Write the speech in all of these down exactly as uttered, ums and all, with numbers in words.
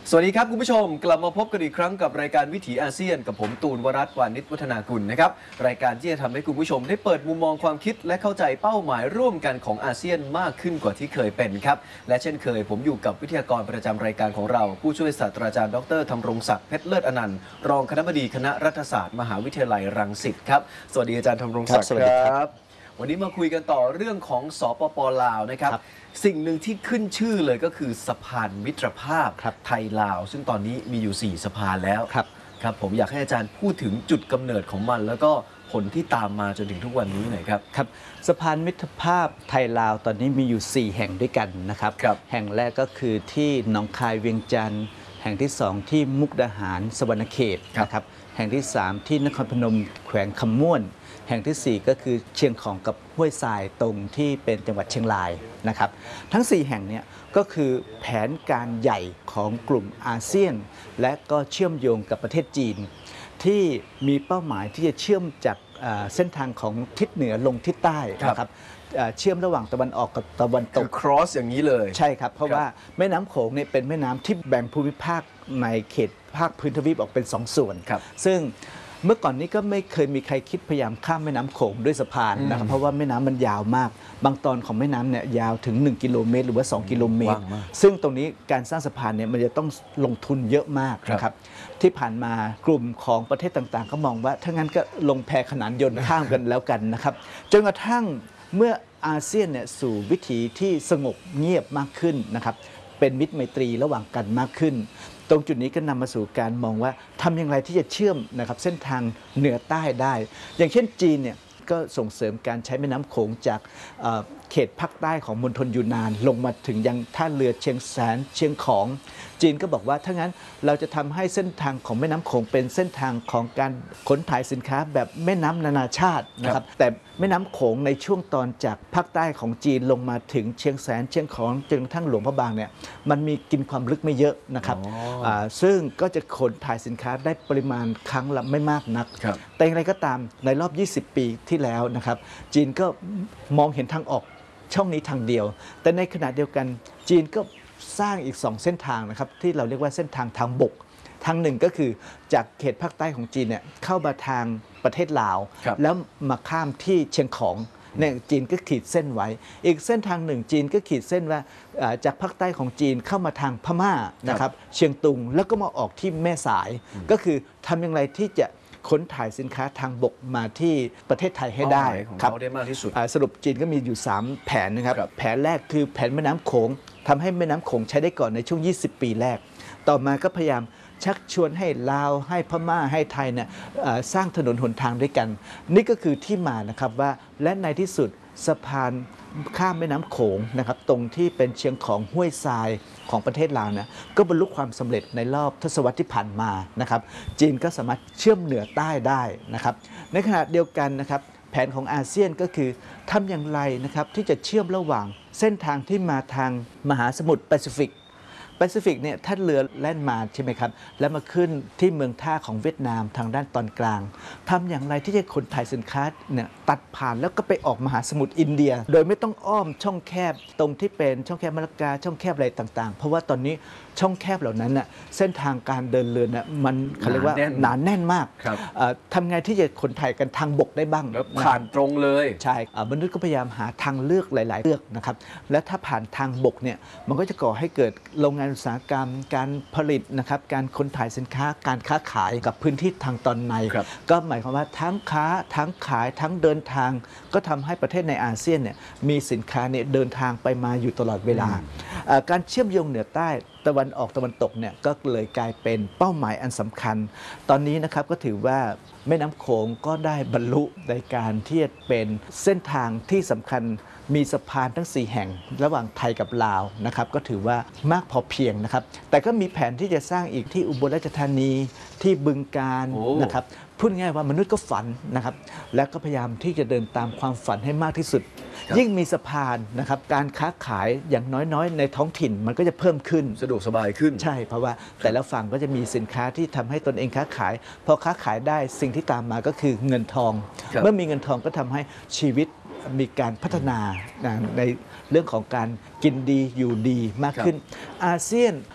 สวัสดีครับคุณผู้ชมกลับมาพบกันอีกครั้งกับรายการวิถีอาเซียนกับผมตูนวรัตน์วานิชวัฒนากุลนะครับรายการที่จะทำให้คุณผู้ชมได้เปิดมุมมองความคิดและเข้าใจเป้าหมายร่วมกันของอาเซียนมากขึ้นกว่าที่เคยเป็นครับและเช่นเคยผมอยู่กับวิทยากรประจำรายการของเราผู้ช่วยศาสตราจารย์ดรธำรงศักดิ์เพชรเลิศอนันต์รองคณบดีคณะรัฐศาสตร์มหาวิทยาลัยรังสิตครับสวัสดีอาจารย์ธำรงศักดิ์ครับวันนี้มาคุยกันต่อเรื่องของสปป.ลาวนะครับสิ่งหนึ่งที่ขึ้นชื่อเลยก็คือสะพานมิตรภาพไทยลาวซึ่งตอนนี้มีอยู่สี่สะพานแล้วครับครับผมอยากให้อาจารย์พูดถึงจุดกำเนิดของมันแล้วก็ผลที่ตามมาจนถึงทุกวันนี้หน่อยครับครับสะพานมิตรภาพไทยลาวตอนนี้มีอยู่สี่แห่งด้วยกันนะครับแห่งแรกก็คือที่หนองคายเวียงจันทร์แห่งที่สองที่มุกดาหารสวรรณเขตนะครับแห่งที่สามที่นครพนมแขวงคำม่วนแห่งที่สี่ก็คือเชียงของกับห้วยทรายตรงที่เป็นจังหวัดเชียงรายนะครับทั้งสี่แห่งนี้ก็คือแผนการใหญ่ของกลุ่มอาเซียนและก็เชื่อมโยงกับประเทศจีนที่มีเป้าหมายที่จะเชื่อมจากเส้นทางของทิศเหนือลงทิศใต้นะครับเชื่อมระหว่างตะวันออกกับตะวันตก cross อย่างนี้เลยใช่ครับเพราะว่าแม่น้ำโขงเนี่ยเป็นแม่น้ำที่แบ่งภูมิภาคในเขตภาคพื้นทวีปออกเป็นสองส่วนซึ่งเมื่อก่อนนี้ก็ไม่เคยมีใครคิดพยายามข้ามแม่น้ำโขงด้วยสะพานนะครับเพราะว่าแม่น้ำมันยาวมากบางตอนของแม่น้ำเนี่ยยาวถึงหนึ่งกิโลเมตรหรือว่าสองกิโลเมตรซึ่งตรงนี้การสร้างสะพานเนี่ยมันจะต้องลงทุนเยอะมากนะครับที่ผ่านมากลุ่มของประเทศต่างๆก็มองว่าถ้างั้นก็ลงแพขนานยนต์ข้ามกันแล้วกันนะครับจนกระทั่งเมื่ออาเซียนเนี่ยสู่วิถีที่สงบเงียบมากขึ้นนะครับเป็นมิตรไมตรีระหว่างกันมากขึ้นตรงจุดนี้ก็นำมาสู่การมองว่าทำอย่างไรที่จะเชื่อมนะครับเส้นทางเหนือใต้ได้อย่างเช่นจีนเนี่ยก็ส่งเสริมการใช้แม่น้ำโขงจากเขตภาคใต้ของมณฑลยูนานลงมาถึงยังท่าเรือเชียงแสนเชียงของจีนก็บอกว่าถ้างั้นเราจะทำให้เส้นทางของแม่น้ำโขงเป็นเส้นทางของการขนถ่ายสินค้าแบบแม่น้ำนานาชาตินะครับแต่แม่น้ำโขงในช่วงตอนจากภาคใต้ของจีนลงมาถึงเชียงแสนเชียงของจนกระทั่งหลวงพระบางเนี่ยมันมีกินความลึกไม่เยอะนะครับซึ่งก็จะขนถ่ายสินค้าได้ปริมาณครั้งละไม่มากนักแต่อย่างไรก็ตามในรอบยี่สิบปีที่แล้วนะครับจีนก็มองเห็นทางออกช่องนี้ทางเดียวแต่ในขณะเดียวกันจีนก็สร้างอีกสองเส้นทางนะครับที่เราเรียกว่าเส้นทางทางบกทางหนึ่งก็คือจากเขตภาคใต้ของจีนเนี่ยเข้ามาทางประเทศลาวแล้วมาข้ามที่เชียงของเนี่ยจีนก็ขีดเส้นไว้อีกเส้นทางหนึ่งจีนก็ขีดเส้นว่าจากภาคใต้ของจีนเข้ามาทางพม่านะครับเชียงตุงแล้วก็มาออกที่แม่สายก็คือทำอย่างไรที่จะขนถ่ายสินค้าทางบกมาที่ประเทศไทยให้ได้ครับได้มากที่สุดสรุปจีนก็มีอยู่สามแผนนะครับแผนแรกคือแผนแม่น้ำโขงทำให้แม่น้ำโขงใช้ได้ก่อนในช่วงยี่สิบปีแรกต่อมาก็พยายามชักชวนให้ลาวให้พม่าให้ไทยเนี่ยสร้างถนนหนทางด้วยกันนี่ก็คือที่มานะครับว่าและในที่สุดสะพานข้ามแม่น้ำโขงนะครับตรงที่เป็นเชียงของห้วยทรายของประเทศลาวนะก็บรรลุความสำเร็จในรอบทศวรรษที่ผ่านมานะครับจีนก็สามารถเชื่อมเหนือใต้ได้นะครับในขณะเดียวกันนะครับแผนของอาเซียนก็คือทำอย่างไรนะครับที่จะเชื่อมระหว่างเส้นทางที่มาทางมหาสมุทรแปซิฟิกแปซิฟิกเนี่ยท่านเรือแล่นมาใช่ไหมครับแล้วมาขึ้นที่เมืองท่าของเวียดนามทางด้านตอนกลางทำอย่างไรที่จะขนถ่ายสินค้าเนี่ยตัดผ่านแล้วก็ไปออกมหาสมุทรอินเดียโดยไม่ต้องอ้อมช่องแคบตรงที่เป็นช่องแคบมะละกาช่องแคบอะไรต่างๆเพราะว่าตอนนี้ช่องแคบเหล่านั้นน่ะเส้นทางการเดินเรือน่ะมันเขาเรียกว่าหนาแน่นมากทำไงที่จะขนถ่ายกันทางบกได้บ้างแล้วผ่านตรงเลยใช่มนุษย์ก็พยายามหาทางเลือกหลายๆเลือกนะครับและถ้าผ่านทางบกเนี่ยมันก็จะก่อให้เกิดโรงงานอุตสาหกรรมการผลิตนะครับการขนถ่ายสินค้าการค้าขายกับพื้นที่ทางตอนในก็หมายความว่าทั้งค้าทั้งขายทั้งเดินทางก็ทำให้ประเทศในอาเซียนเนี่ยมีสินค้าเนี่ยเดินทางไปมาอยู่ตลอดเวลาการเชื่อมโยงเหนือใต้ตะวันออกตะวันตกเนี่ยก็เลยกลายเป็นเป้าหมายอันสำคัญตอนนี้นะครับก็ถือว่าแม่น้ำโขงก็ได้บรรลุในการที่จะเป็นเส้นทางที่สำคัญมีสะพานทั้งสี่แห่งระหว่างไทยกับลาวนะครับก็ถือว่ามากพอเพียงนะครับแต่ก็มีแผนที่จะสร้างอีกที่อุบลราชธานีที่บึงกาฬนะครับพูดง่ายว่ามนุษย์ก็ฝันนะครับและก็พยายามที่จะเดินตามความฝันให้มากที่สุดยิ่งมีสะพานนะครับการค้าขายอย่างน้อยๆในท้องถิ่นมันก็จะเพิ่มขึ้นสะดวกสบายขึ้นใช่เพราะว่าแต่ละฝั่งก็จะมีสินค้าที่ทำให้ตนเองค้าขายพอค้าขายได้สิ่งที่ตามมาก็คือเงินทองเมื่อมีเงินทองก็ทำให้ชีวิตมีการพัฒนาในเรื่องของการกินดีอยู่ดีมากขึ้นอาเซียน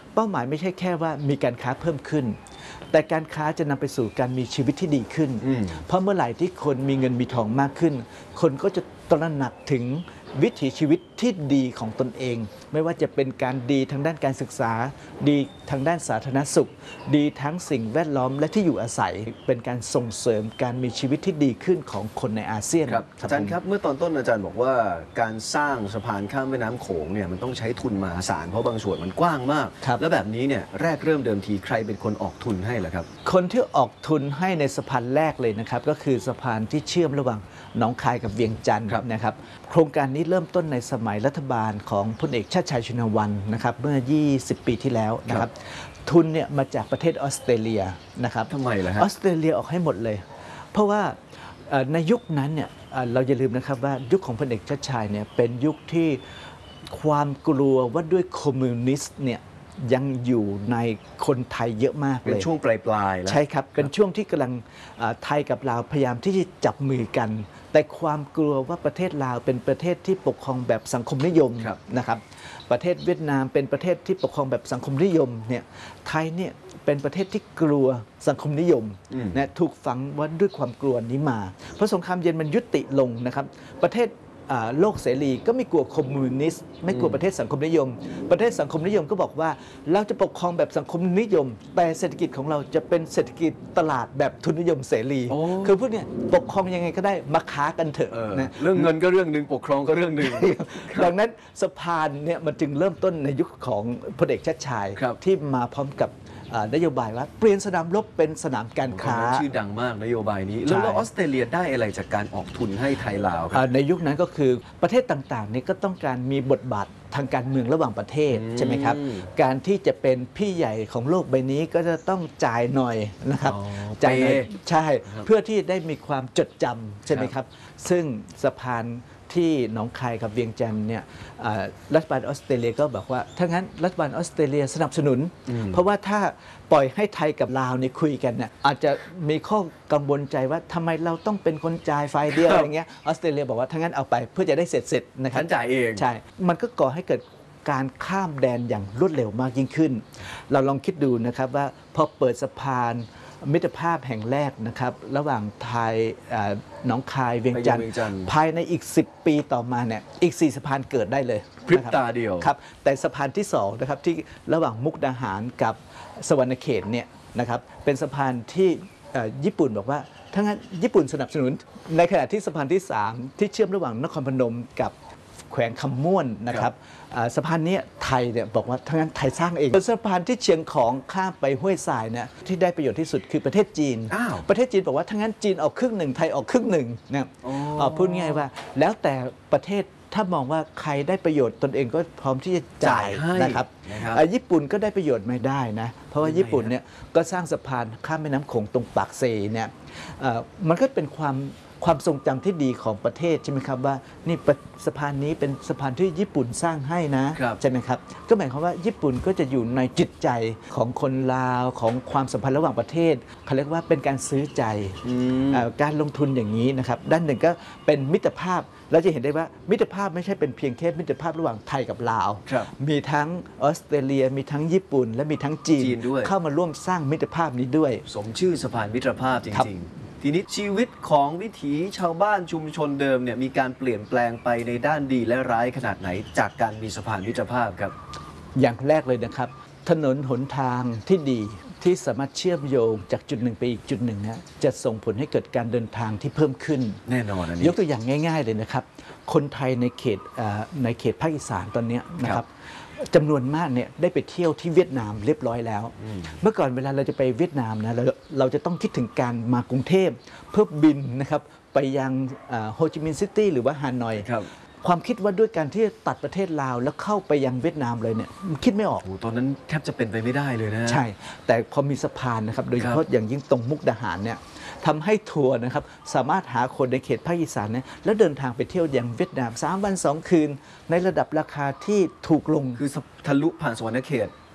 เป้าหมายไม่ใช่แค่ว่ามีการค้าเพิ่มขึ้นแต่การค้าจะนำไปสู่การมีชีวิตที่ดีขึ้นเพราะเมื่อไหร่ที่คนมีเงินมีทองมากขึ้นคนก็จะตระหนักถึงวิถีชีวิตที่ดีของตนเองไม่ว่าจะเป็นการดีทางด้านการศึกษาดีทางด้านสาธารณสุขดีทั้งสิ่งแวดล้อมและที่อยู่อาศัยเป็นการส่งเสริมการมีชีวิตที่ดีขึ้นของคนในอาเซียนครับอาจารย์ครับเมื่อตอนต้นอาจารย์บอกว่าการสร้างสะพานข้ามแม่น้ำโขงเนี่ยมันต้องใช้ทุนมหาศาลเพราะบางส่วนมันกว้างมากแล้วแบบนี้เนี่ยแรกเริ่มเดิมทีใครเป็นคนออกทุนให้ล่ะครับคนที่ออกทุนให้ในสะพานแรกเลยนะครับก็คือสะพานที่เชื่อมระหว่างหนองคายกับเวียงจันทร์นะครับโครงการนี้เริ่มต้นในสมัยรัฐบาลของพลเอกชาติชายชุนวันนะครับเมื่อยี่สิบปีที่แล้วนะครับทุนเนี่ยมาจากประเทศออสเตรเลียนะครับทำไมล่ะฮะออสเตรเลียออกให้หมดเลยเพราะว่าในยุคนั้นเนี่ยเราอย่าลืมนะครับว่ายุคของพลเอกชาติชายเนี่ยเป็นยุคที่ความกลัวว่าด้วยคอมมิวนิสต์เนี่ยยังอยู่ในคนไทยเยอะมากเลยเป็นช่วงปลายๆแล้วใช่ครับเป็นช่วงที่กำลังไทยกับลาวพยายามที่จะจับมือกันแต่ความกลัวว่าประเทศลาวเป็นประเทศที่ปกครองแบบสังคมนิยมนะครับประเทศเวียดนามเป็นประเทศที่ปกครองแบบสังคมนิยมเนี่ยไทยเนี่ยเป็นประเทศที่กลัวสังคมนิยมนะถูกฝังไว้ด้วยความกลัวนี้มาเพราะสงครามเย็นมันยุติลงนะครับประเทศโลกเสรีก็ไม่กลัวคอมมิวนิสต์ไม่กลัวประเทศสังคมนิยมประเทศสังคมนิยมก็บอกว่าเราจะปกครองแบบสังคมนิยมแต่เศรษฐกิจของเราจะเป็นเศรษฐกิจตลาดแบบทุนนิยมเสรีคือพวกนี้ปกครองยังไงก็ได้มาค้ากันเถอะนะเรื่องเงินก็เรื่องหนึ่งปกครองก็เรื่องหนึ่งดังนั้นสะพานเนี่ยมันจึงเริ่มต้นในยุคของพลเอกชาติชายที่มาพร้อมกับนโยบายว่าเปลี่ยนสนามรบเป็นสนามการค้าชื่อดังมากนโยบายนี้แล้วออสเตรเลียได้อะไรจากการออกทุนให้ไทยลาวครับในยุคนั้นก็คือประเทศต่างๆนี่ก็ต้องการมีบทบาททางการเมืองระหว่างประเทศใช่ไหมครับการที่จะเป็นพี่ใหญ่ของโลกใบนี้ก็จะต้องจ่ายหน่อยนะครับจ่ายหน่อยใช่เพื่อที่ได้มีความจดจำใช่ไหมครับซึ่งสะพานที่หนองคายกับเวียงจันทร์เนี่ยรัฐบาลออสเตรเลียก็บอกว่าถ้างั้นรัฐบาลออสเตรเลียสนับสนุนเพราะว่าถ้าปล่อยให้ไทยกับลาวเนี่ยคุยกันเนี่ยอาจจะมีข้อกังวลใจว่าทำไมเราต้องเป็นคนจ่ายฝ่ายเดียวอะไรเงี้ยออสเตรเลียบอกว่าถ้างั้นเอาไปเพื่อจะได้เสร็จเสร็จนะครับฉันจ่ายเองใช่มันก็ก่อให้เกิดการข้ามแดนอย่างรวดเร็วมากยิ่งขึ้นเราลองคิดดูนะครับว่าพอเปิดสะพานมิตรภาพแห่งแรกนะครับระหว่างไทยหนองคายเวียงจันทร์ภายในอีกสิบปีต่อมาเนี่ยอีกสี่สะพานเกิดได้เลยพริบตาเดียวครับแต่สะพานที่สองนะครับที่ระหว่างมุกดาหารกับสวรรณเขตเนี่ยนะครับเป็นสะพานที่ญี่ปุ่นบอกว่าถ้างั้นญี่ปุ่นสนับสนุนในขณะที่สะพานที่สามที่เชื่อมระหว่างนครพนมกับแขวงคำม่วนนะครับสะพานนี้ไทยเนี่ยบอกว่าทั้งนั้นไทยสร้างเองสะพานที่เชียงของข้ามไปห้วยทรายเนี่ยที่ได้ประโยชน์ที่สุดคือประเทศจีนประเทศจีนบอกว่าทั้งนั้นจีนออกครึ่งหนึ่งไทยออกครึ่งหนึ่งนะพูดง่ายว่าแล้วแต่ประเทศถ้ามองว่าใครได้ประโยชน์ตนเองก็พร้อมที่จะจ่ายนะครับญี่ปุ่นก็ได้ประโยชน์ไม่ได้นะเพราะว่าญี่ปุ่นเนี่ยก็สร้างสะพานข้ามแม่น้ำโขงตรงปากเซเนี่ยมันก็เป็นความความทรงจำที่ดีของประเทศใช่ไหมครับว่านี่สะพานนี้เป็นสะพานที่ญี่ปุ่นสร้างให้นะใช่ไหมครับก็หมายความว่าญี่ปุ่นก็จะอยู่ในจิตใจของคนลาวของความสัมพันธ์ระหว่างประเทศเขาเรียกว่าเป็นการซื้อใจการลงทุนอย่างนี้นะครับด้านหนึ่งก็เป็นมิตรภาพเราจะเห็นได้ว่ามิตรภาพไม่ใช่เป็นเพียงแค่มิตรภาพระหว่างไทยกับลาวมีทั้งออสเตรเลียมีทั้งญี่ปุ่นและมีทั้งจีนเข้ามาร่วมสร้างมิตรภาพนี้ด้วยสมชื่อสะพานมิตรภาพจริงๆทีนี้ชีวิตของวิถีชาวบ้านชุมชนเดิมเนี่ยมีการเปลี่ยนแปลงไปในด้านดีและร้ายขนาดไหนจากการมีสะพานมิตรภาพครับอย่างแรกเลยนะครับถนนหนทางที่ดีที่สามารถเชื่อมโยงจากจุดหนึ่งไปอีกจุดหนึ่งนะจะส่งผลให้เกิดการเดินทางที่เพิ่มขึ้นแน่นอนอันนี้ยกตัวอย่างง่ายๆเลยนะครับคนไทยในเขตในเขตภาคอีสานตอนนี้นะครับจำนวนมากเนี่ยได้ไปเที่ยวที่เวียดนามเรียบร้อยแล้วเมื่อก่อนเวลาเราจะไปเวียดนามนะเราเราจะต้องคิดถึงการมากรุงเทพเพื่อบินนะครับไปยังโฮจิมินห์ซิตี้หรือว่าฮานอยความคิดว่าด้วยการที่ตัดประเทศลาวแล้วเข้าไปยังเวียดนามเลยเนี่ยคิดไม่ออกตอนนั้นแทบจะเป็นไปไม่ได้เลยนะใช่แต่พอมีสะพานนะครับโดยเฉพาะอย่างยิ่งตรงมุกดาหารเนี่ยทำให้ทัวร์นะครับสามารถหาคนในเขตภาคอีสานเนี่ยแล้วเดินทางไปเที่ยวยังเวียดนามสามวันสองคืนในระดับราคาที่ถูกลงคือทะลุผ่านสวรรณเขต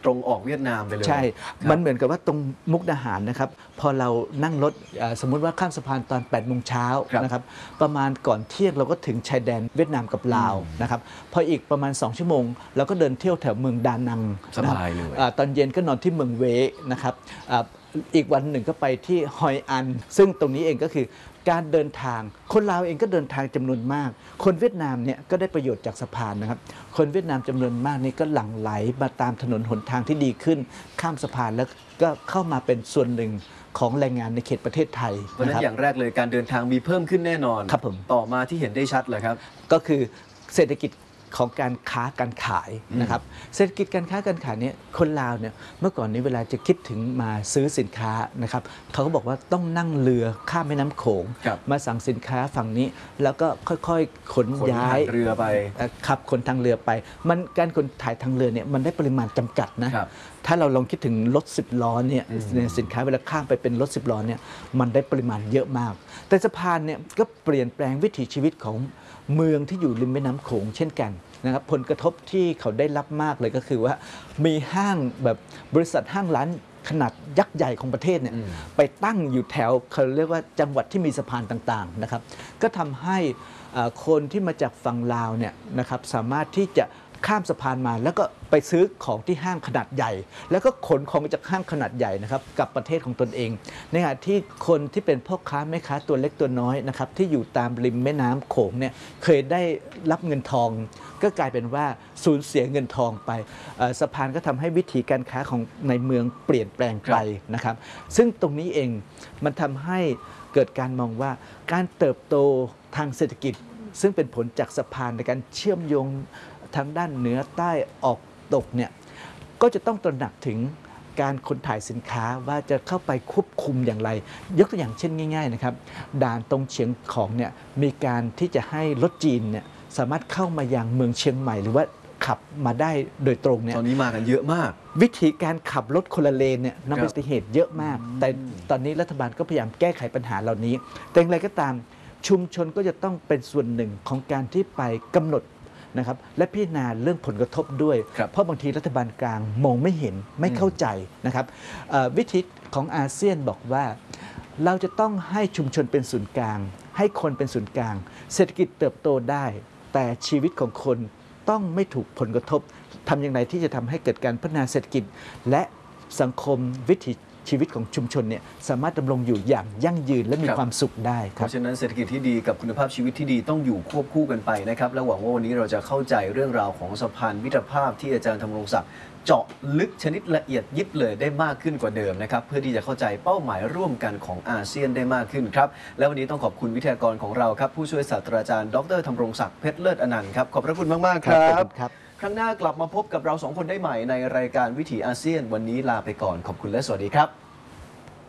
ตรงออกเวียดนามไปเลยใช่มันเหมือนกับว่าตรงมุกดาหารนะครับพอเรานั่งรถสมมุติว่าข้ามสะพานตอนแปดโมงเช้านะครับประมาณก่อนเที่ยงเราก็ถึงชายแดนเวียดนามกับลาวนะครับพออีกประมาณสองชั่วโมงเราก็เดินเที่ยวแถวเมืองดานังสบายเลยตอนเย็นก็นอนที่เมืองเวนะครับอีกวันหนึ่งก็ไปที่ฮอยอันซึ่งตรงนี้เองก็คือการเดินทางคนลาวเองก็เดินทางจำนวนมากคนเวียดนามเนี่ยก็ได้ประโยชน์จากสะพานนะครับคนเวียดนามจำนวนมากนี่ก็หลั่งไหลมาตามถนนหนทางที่ดีขึ้นข้ามสะพานแล้วก็เข้ามาเป็นส่วนหนึ่งของแรงงานในเขตประเทศไทยเพราะนั้นอย่างแรกเลยการเดินทางมีเพิ่มขึ้นแน่นอนครับผมต่อมาที่เห็นได้ชัดเลยครับก็คือเศรษฐกิจของการค้าการขายนะครับเศรษฐกิจการค้าการขายเนี่ยคนลาวเนี่ยเมื่อก่อนนี้เวลาจะคิดถึงมาซื้อสินค้านะครับเขาก็บอกว่าต้องนั่งเรือข้ามแม่น้ำโขงมาสั่งสินค้าฝั่งนี้แล้วก็ค่อยๆขนย้ายเรือไปขับขนทางเรือไปมันการขนถ่ายทางเรือเนี่ยมันได้ปริมาณจำกัดนะถ้าเราลองคิดถึงรถสิบล้อเนี่ยสินค้าเวลาข้ามไปเป็นรถสิบล้อเนี่ยมันได้ปริมาณเยอะมากแต่สะพานเนี่ยก็เปลี่ยนแปลงวิถีชีวิตของเมืองที่อยู่ริมแม่น้ำโขงเช่นกันนะครับผลกระทบที่เขาได้รับมากเลยก็คือว่ามีห้างแบบบริษัทห้างร้านขนาดยักษ์ใหญ่ของประเทศเนี่ยไปตั้งอยู่แถวเขาเรียกว่าจังหวัดที่มีสะพานต่างๆนะครับก็ทำให้คนที่มาจากฝั่งลาวเนี่ยนะครับสามารถที่จะข้ามสะพานมาแล้วก็ไปซื้อของที่ห้างขนาดใหญ่แล้วก็ขนของจากห้างขนาดใหญ่นะครับกับประเทศของตนเองในขณะที่คนที่เป็นพ่อค้าแม่ค้าตัวเล็กตัวน้อยนะครับที่อยู่ตามริมแม่น้ำโขงเนี่ยเคยได้รับเงินทองก็กลายเป็นว่าสูญเสียเงินทองไปสะพานก็ทำให้วิถีการค้าของในเมืองเปลี่ยนแปลงไปนะครับซึ่งตรงนี้เองมันทำให้เกิดการมองว่าการเติบโตทางเศรษฐกิจซึ่งเป็นผลจากสะพานในการเชื่อมโยงทางด้านเหนือใต้ออกตกเนี่ยก็จะต้องตระหนักถึงการขนถ่ายสินค้าว่าจะเข้าไปควบคุมอย่างไรยกตัวอย่างเช่นง่ายๆนะครับด่านตรงเชียงของเนี่ยมีการที่จะให้รถจีนเนี่ยสามารถเข้ามายังเมืองเชียงใหม่หรือว่าขับมาได้โดยตรงเนี่ยตอนนี้มากันเยอะมากวิธีการขับรถคนละเลนเนี่ยนำไปสู่เหตุเยอะมากแต่ตอนนี้รัฐบาลก็พยายามแก้ไขปัญหาเหล่านี้แต่อย่างไรก็ตามชุมชนก็จะต้องเป็นส่วนหนึ่งของการที่ไปกำหนดนะครับและพิจารณาเรื่องผลกระทบด้วยเพราะบางทีรัฐบาลกลางมองไม่เห็นไม่เข้าใจนะครับวิธีของอาเซียนบอกว่าเราจะต้องให้ชุมชนเป็นศูนย์กลางให้คนเป็นศูนย์กลางเศรษฐกิจเติบโตได้แต่ชีวิตของคนต้องไม่ถูกผลกระทบทำอย่างไรที่จะทำให้เกิดการพัฒนาเศรษฐกิจและสังคมวิถีชีวิตของชุมชนเนี่ยสามารถดำรงอยู่อย่างยั่งยืนและมีความสุขได้ครับเพราะฉะนั้นเศรษฐกิจที่ดีกับคุณภาพชีวิตที่ดีต้องอยู่ควบคู่กันไปนะครับและหวังว่าวันนี้เราจะเข้าใจเรื่องราวของสะพานมิตรภาพที่อาจารย์ธำรงศักดิ์เจาะลึกชนิดละเอียดยิบเลยได้มากขึ้นกว่าเดิมนะครับเพื่อที่จะเข้าใจเป้าหมายร่วมกันของอาเซียนได้มากขึ้นครับและวันนี้ต้องขอบคุณวิทยากรของเราครับผู้ช่วยศาสตราจารย์ดรธำรงศักดิ์เพชรเลิศอนันต์ครับขอบพระคุณมากๆครับครั้งหน้ากลับมาพบกับเราสองคนได้ใหม่ในรายการวิถีอาเซียนวันนี้ลาไปก่อนขอบคุณและสวัสดีครับ